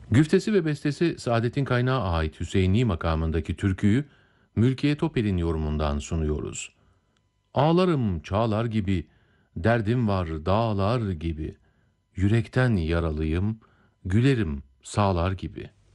Güftesi ve bestesi Saadettin Kaynağı ait Hüseyini makamındaki türküyü Mülkiye Topel'in yorumundan sunuyoruz. Ağlarım çağlar gibi, derdim var dağlar gibi, yürekten yaralıyım, gülerim sağlar gibi.